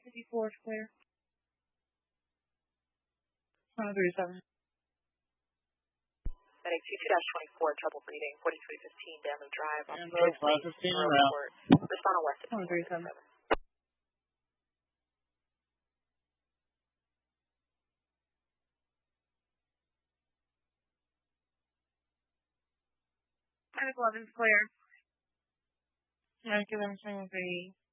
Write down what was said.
54 is clear. 137. Medic 22-24, trouble breathing, 4315 Danley Drive. Android 515 en route. Respond on west. 137. Medic 11 is clear. Medic 11 is